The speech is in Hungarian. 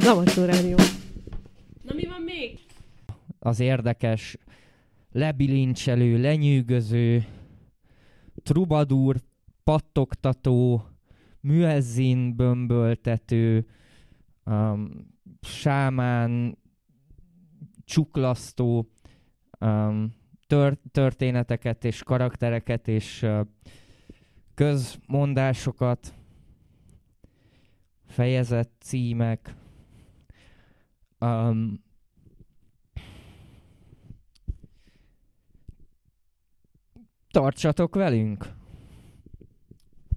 Lamató Rádió. Na mi van még? Az érdekes, lebilincselő, lenyűgöző, trubadúr, pattogtató, müezzin bömböltető, sámán, csuklasztó történeteket és karaktereket és közmondásokat, fejezet címek, tartsatok velünk!